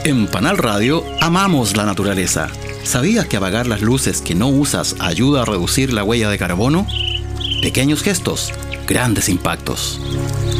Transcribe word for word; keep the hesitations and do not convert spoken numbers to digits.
En Panal Radio amamos la naturaleza. ¿Sabías que apagar las luces que no usas ayuda a reducir la huella de carbono? Pequeños gestos, grandes impactos.